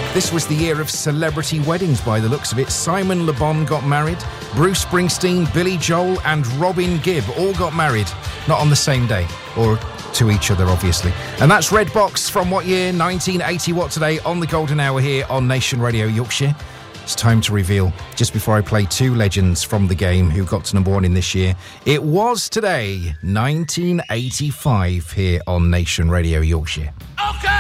This was the year of celebrity weddings by the looks of it. Simon Le Bon got married. Bruce Springsteen, Billy Joel and Robin Gibb all got married. Not on the same day, or to each other, obviously. And that's Red Box from what year? 1980. What today? On the Golden Hour here on Nation Radio Yorkshire. It's time to reveal, just before I play two legends from the game who got to number one in this year. It was today, 1985, here on Nation Radio Yorkshire.